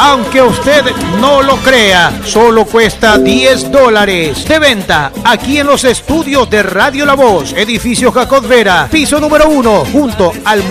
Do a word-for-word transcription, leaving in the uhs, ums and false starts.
Aunque usted no lo crea, solo cuesta diez dólares. De venta aquí en los estudios de Radio La Voz, edificio Jacot Vera, piso número uno, junto al